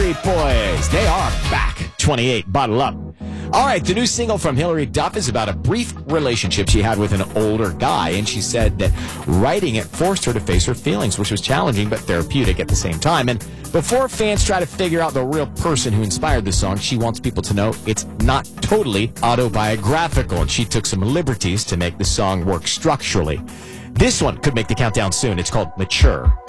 Backstreet Boys. They are back. 28, Bottle Up. All right, the new single from Hilary Duff is about a brief relationship she had with an older guy, and she said that writing it forced her to face her feelings, which was challenging but therapeutic at the same time. And before fans try to figure out the real person who inspired the song, she wants people to know it's not totally autobiographical, and she took some liberties to make the song work structurally. This one could make the countdown soon. It's called Mature.